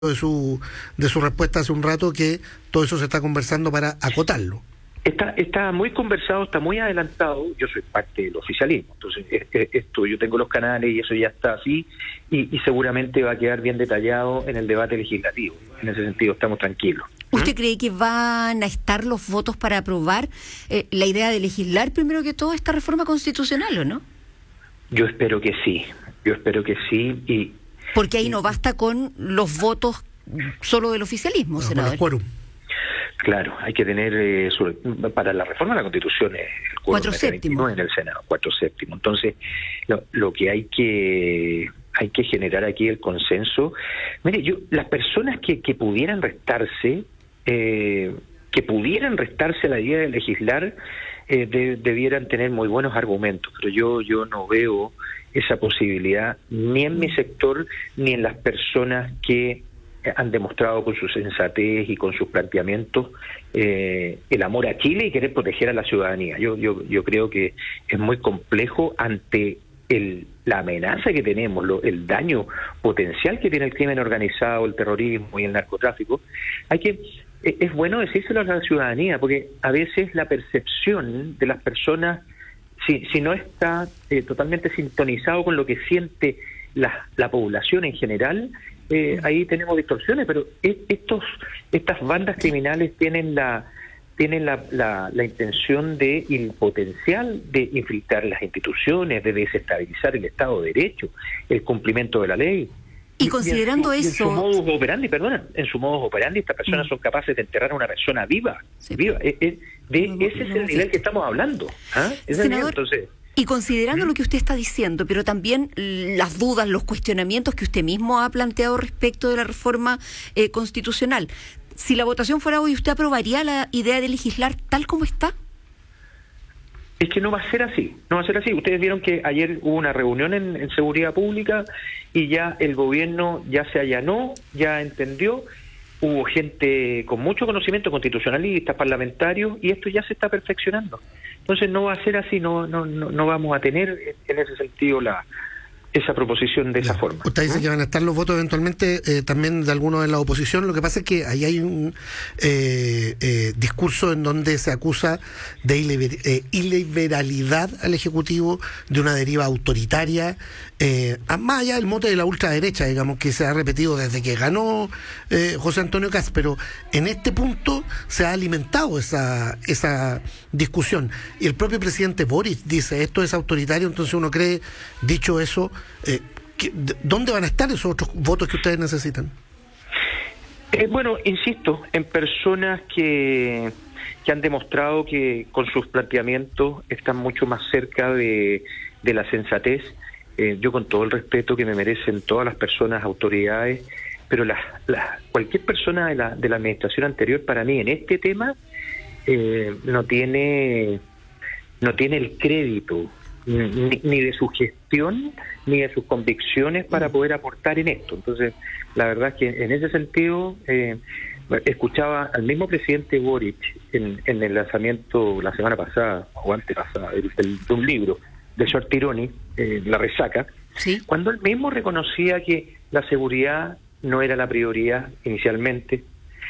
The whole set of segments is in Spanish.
de su respuesta hace un rato que todo eso se está conversando para acotarlo. Está muy conversado, está muy adelantado. Yo soy parte del oficialismo, entonces esto yo tengo los canales y eso ya está así y seguramente va a quedar bien detallado en el debate legislativo. En ese sentido estamos tranquilos. ¿Usted cree que van a estar los votos para aprobar la idea de legislar primero que todo esta reforma constitucional, o no? Yo espero que sí, y porque ahí no basta con los votos solo del oficialismo, senador. Claro, hay que tener, para la reforma de la Constitución, el quórum 4/7 en el Senado, 4/7. Entonces, lo que hay que generar aquí el consenso. Mire, las personas que pudieran restarse, a la idea de legislar, debieran tener muy buenos argumentos, pero yo no veo esa posibilidad ni en mi sector ni en las personas que han demostrado con su sensatez y con sus planteamientos el amor a Chile y querer proteger a la ciudadanía. Yo creo que es muy complejo ante la amenaza que tenemos, el daño potencial que tiene el crimen organizado, el terrorismo y el narcotráfico. Es bueno decírselo a la ciudadanía, porque a veces la percepción de las personas, si no está totalmente sintonizado con lo que siente la población en general, ahí tenemos distorsiones, pero estas bandas criminales tienen la intención y el potencial de infiltrar las instituciones, de desestabilizar el Estado de Derecho, el cumplimento de la ley. Y considerando eso... En su modus operandi, estas personas son capaces de enterrar a una persona viva. Sí. Ese es el nivel que estamos hablando. Senador, entonces... Y considerando lo que usted está diciendo, pero también las dudas, los cuestionamientos que usted mismo ha planteado respecto de la reforma constitucional, si la votación fuera hoy, ¿usted aprobaría la idea de legislar tal como está? Es que no va a ser así. Ustedes vieron que ayer hubo una reunión en Seguridad Pública y ya el gobierno ya se allanó, ya entendió. Hubo gente con mucho conocimiento, constitucionalistas, parlamentarios, y esto ya se está perfeccionando. Entonces no va a ser así, no vamos a tener en ese sentido esa proposición de esa forma. Usted dice que van a estar los votos eventualmente también de algunos de la oposición. Lo que pasa es que ahí hay un discurso en donde se acusa de iliberalidad al Ejecutivo, de una deriva autoritaria, más allá del mote de la ultraderecha, digamos, que se ha repetido desde que ganó José Antonio Kast, pero en este punto se ha alimentado esa discusión. Y el propio presidente Boric dice, esto es autoritario, entonces uno cree, dicho eso, ¿dónde van a estar esos otros votos que ustedes necesitan? Bueno, insisto, en personas que han demostrado que con sus planteamientos están mucho más cerca de la sensatez. Yo, con todo el respeto que me merecen todas las personas, autoridades, pero cualquier persona de la administración anterior, para mí, en este tema, no tiene el crédito ni de su gestión ni de sus convicciones para poder aportar en esto. Entonces, la verdad es que en ese sentido escuchaba al mismo presidente Boric en el lanzamiento la semana pasada o antepasada de un libro de Sortironi, La Resaca, ¿sí?, cuando él mismo reconocía que la seguridad no era la prioridad inicialmente,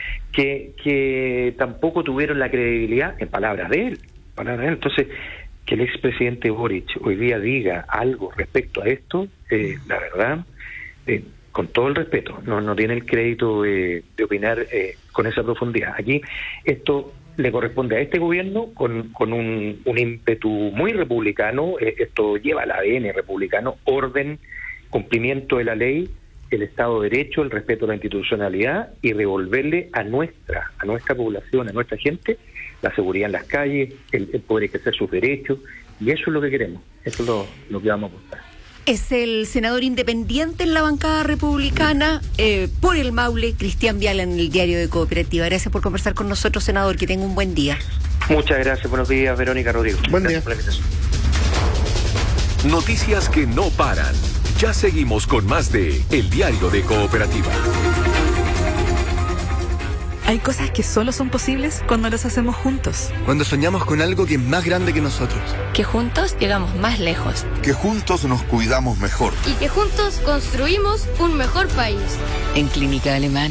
que tampoco tuvieron la credibilidad, en palabras de él. Entonces, que el expresidente Boric hoy día diga algo respecto a esto, la verdad, con todo el respeto, no tiene el crédito de opinar con esa profundidad. Aquí esto le corresponde a este gobierno con un ímpetu muy republicano. Esto lleva al ADN republicano: orden, cumplimiento de la ley, el Estado de Derecho, el respeto a la institucionalidad, y devolverle a nuestra población, a nuestra gente, la seguridad en las calles, el poder ejercer sus derechos, y eso es lo que queremos, eso es lo que vamos a apostar. Es el senador independiente en la bancada republicana por el Maule, Cristian Vial, en el Diario de Cooperativa. Gracias por conversar con nosotros, senador, que tenga un buen día. Muchas gracias, buenos días, Verónica, Rodrigo. Buen día. Noticias que no paran. Ya seguimos con más de El Diario de Cooperativa. Hay cosas que solo son posibles cuando las hacemos juntos. Cuando soñamos con algo que es más grande que nosotros. Que juntos llegamos más lejos. Que juntos nos cuidamos mejor. Y que juntos construimos un mejor país. En Clínica Alemana